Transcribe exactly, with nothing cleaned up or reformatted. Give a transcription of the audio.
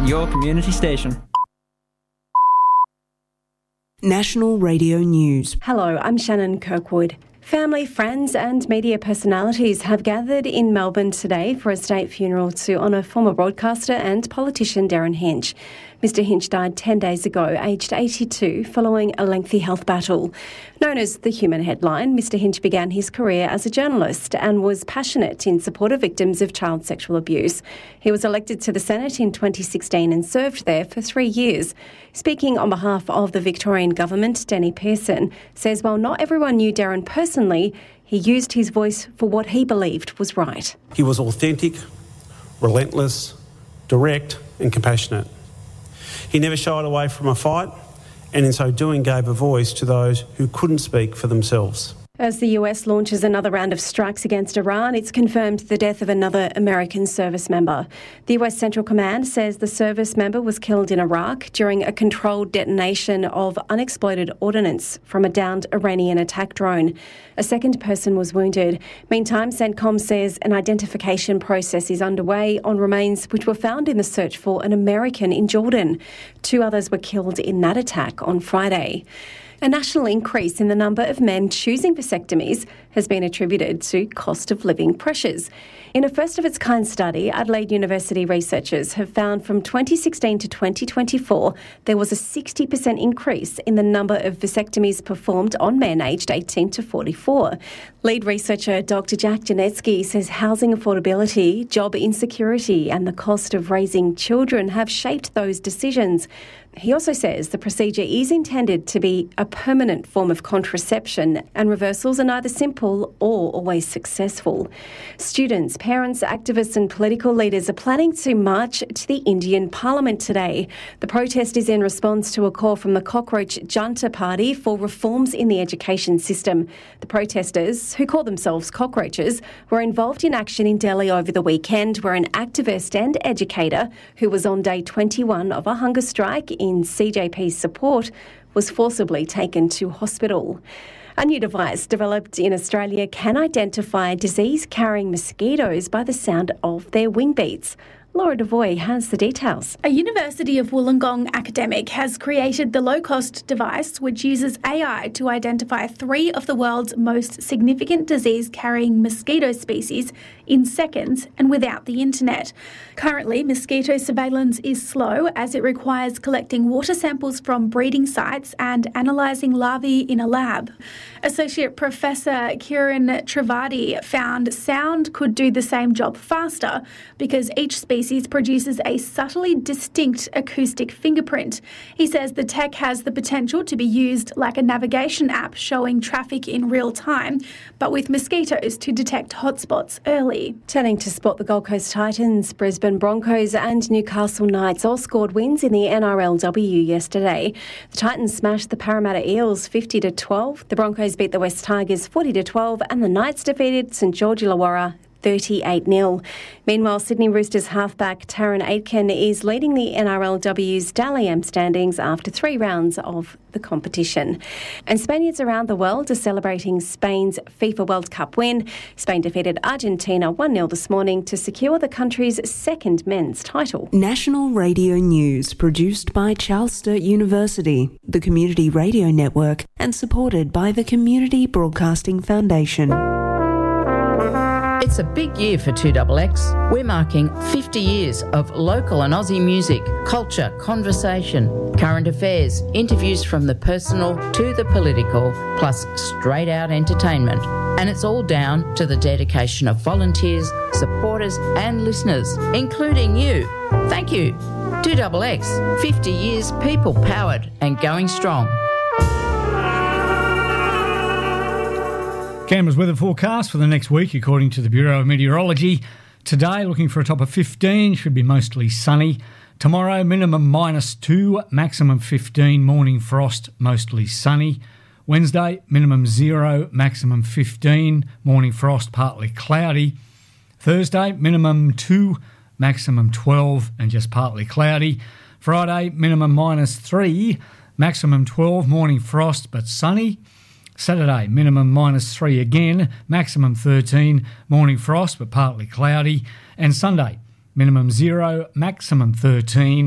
your community station. National Radio News. Hello, I'm Shannon Kirkwood. Family, friends and media personalities have gathered in Melbourne today for a state funeral to honour former broadcaster and politician Derryn Hinch. Mister Hinch died ten days ago, aged eighty-two, following a lengthy health battle. Known as the Human Headline, Mister Hinch began his career as a journalist and was passionate in support of victims of child sexual abuse. He was elected to the Senate in twenty sixteen and served there for three years. Speaking on behalf of the Victorian Government, Denny Pearson says while not everyone knew Derryn personally, he used his voice for what he believed was right. He was authentic, relentless, direct and compassionate. He never shied away from a fight, and in so doing gave a voice to those who couldn't speak for themselves. As the U S launches another round of strikes against Iran, it's confirmed the death of another American service member. The U S Central Command says the service member was killed in Iraq during a controlled detonation of unexploded ordnance from a downed Iranian attack drone. A second person was wounded. Meantime, CENTCOM says an identification process is underway on remains which were found in the search for an American in Jordan. Two others were killed in that attack on Friday. A national increase in the number of men choosing vasectomies has been attributed to cost of living pressures. In a first-of-its-kind study, Adelaide University researchers have found from twenty sixteen to twenty twenty-four there was a sixty percent increase in the number of vasectomies performed on men aged eighteen to forty-four. Lead researcher Doctor Jack Janetsky says housing affordability, job insecurity and the cost of raising children have shaped those decisions. He also says the procedure is intended to be a permanent form of contraception and reversals are neither simple or always successful. Students, parents, activists and political leaders are planning to march to the Indian Parliament today. The protest is in response to a call from the Cockroach Junta Party for reforms in the education system. The protesters, who call themselves cockroaches, were involved in action in Delhi over the weekend where an activist and educator who was on day twenty-one of a hunger strike in C J P's support was forcibly taken to hospital. A new device developed in Australia can identify disease-carrying mosquitoes by the sound of their wing beats. Laura Devoy has the details. A University of Wollongong academic has created the low-cost device which uses A I to identify three of the world's most significant disease-carrying mosquito species in seconds and without the internet. Currently, mosquito surveillance is slow as it requires collecting water samples from breeding sites and analysing larvae in a lab. Associate Professor Kiran Trivedi found sound could do the same job faster because each species produces a subtly distinct acoustic fingerprint. He says the tech has the potential to be used like a navigation app showing traffic in real time, but with mosquitoes to detect hotspots early. Turning to sport, the Gold Coast Titans, Brisbane Broncos and Newcastle Knights all scored wins in the N R L W yesterday. The Titans smashed the Parramatta Eels fifty to twelve, the Broncos beat the West Tigers forty to twelve and the Knights defeated St George Illawarra thirty-eight nil. Meanwhile, Sydney Roosters halfback Taron Aitken is leading the N R L W's Dally M standings after three rounds of the competition. And Spaniards around the world are celebrating Spain's FIFA World Cup win. Spain defeated Argentina one nil this morning to secure the country's second men's title. National Radio News, produced by Charles Sturt University, the Community Radio Network, and supported by the Community Broadcasting Foundation. It's a big year for two X X. We're marking fifty years of local and Aussie music, culture, conversation, current affairs, interviews from the personal to the political, plus straight out entertainment. And it's all down to the dedication of volunteers, supporters and listeners, including you. Thank you. two X X, fifty years people powered and going strong. Canberra's weather forecast for the next week, according to the Bureau of Meteorology. Today, looking for a top of fifteen, should be mostly sunny. Tomorrow, minimum minus two, maximum fifteen, morning frost, mostly sunny. Wednesday, minimum zero, maximum fifteen, morning frost, partly cloudy. Thursday, minimum two, maximum twelve, and just partly cloudy. Friday, minimum minus three, maximum twelve, morning frost, but sunny. Saturday, minimum minus three again, maximum thirteen, morning frost but partly cloudy. And Sunday, minimum zero, maximum thirteen.